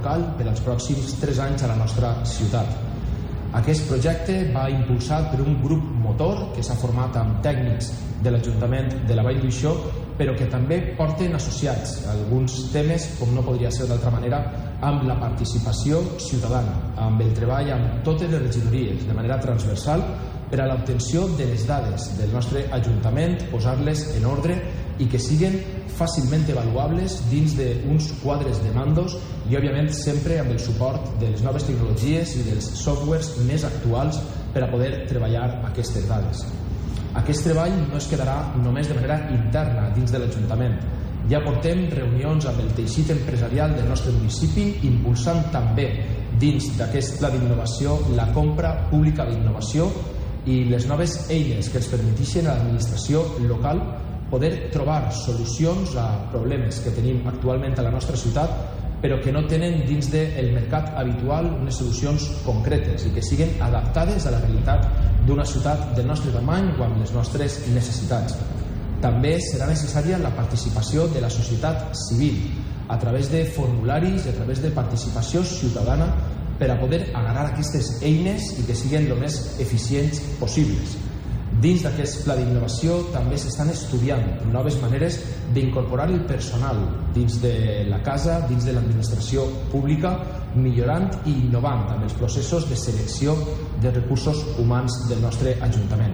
local per als pròxims 3 anys a la nostra ciutat. Aquest projecte va impulsat per un grup motor que s'ha format amb tècnics de l'Ajuntament de la Vall d'Uixó, però que també porten associats alguns temes, com no podria ser d'altra manera, amb la participació ciutadana, amb el treball amb totes les regidories, de manera transversal, per a l'obtenció de les dades del nostre Ajuntament, posar-les en ordre i que siguin fàcilment avaluables dins d'uns quadres de mandos i, òbviament, sempre amb el suport de les noves tecnologies i dels softwares més actuals per a poder treballar aquestes dades. Aquest treball no es quedarà només de manera interna dins de l'Ajuntament. Ja portem reunions amb el teixit empresarial del nostre municipi, impulsant també dins d'aquest pla d'innovació la compra pública d'innovació i les noves eines que ens permetixen a l'administració local poder trobar solucions a problemes que tenim actualment a la nostra ciutat, però que no tenen dins del mercat habitual unes solucions concretes i que siguin adaptades a la realitat d'una ciutat del nostre tamany o amb les nostres necessitats. També serà necessària la participació de la societat civil a través de formularis i a través de participació ciutadana per a poder agarrar aquestes eines i que siguin el més eficients possibles. Dins d'aquest pla d'innovació també s'estan estudiant noves maneres d'incorporar el personal dins de la casa, dins de l'administració pública, millorant i innovant amb els processos de selecció de recursos humans del nostre Ajuntament.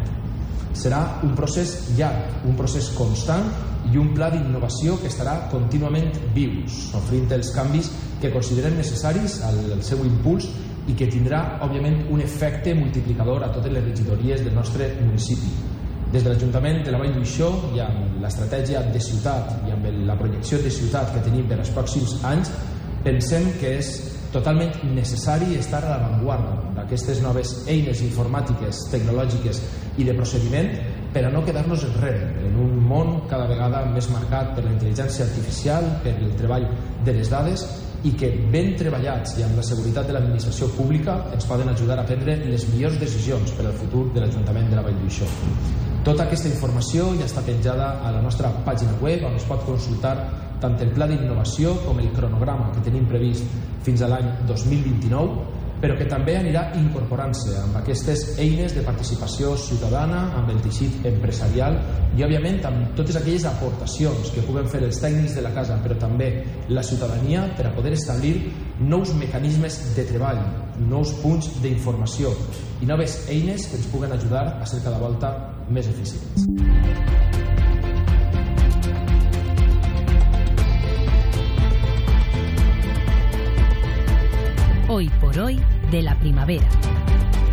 Serà un procés llarg, un procés constant i un pla d'innovació que estarà contínuament viu, sofrint els canvis que considerem necessaris al seu impuls i que tindrà, òbviament, un efecte multiplicador a totes les regidories del nostre municipi. Des de l'Ajuntament de la Vall d'Uixó i amb l'estratègia de ciutat i amb la projecció de ciutat que tenim per als pròxims anys, pensem que és totalment necessari estar a l'avantguarda d'aquestes noves eines informàtiques, tecnològiques i de procediment per a no quedar-nos enrere en un món cada vegada més marcat per la intel·ligència artificial, per el treball de les dades i que ben treballats i amb la seguretat de l'administració pública ens poden ajudar a prendre les millors decisions per al futur de l'Ajuntament de la Vall d'Uixó. Tota aquesta informació ja està penjada a la nostra pàgina web on es pot consultar tant el pla d'innovació com el cronograma que tenim previst fins a l'any 2029, però que també anirà incorporant-se amb aquestes eines de participació ciutadana, amb el teixit empresarial i, òbviament, amb totes aquelles aportacions que puguen fer els tècnics de la casa, però també la ciutadania, per a poder establir nous mecanismes de treball, nous punts d'informació i noves eines que ens puguen ajudar a ser cada volta més eficients. Hoy por hoy de la primavera.